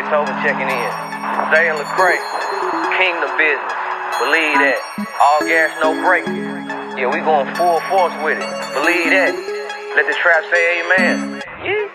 October checking in. Zay and Lecrae, Kingdom Business. Believe that. All gas, no brake. Yeah, we going full force with it. Believe that. Let the trap say amen. Yeah.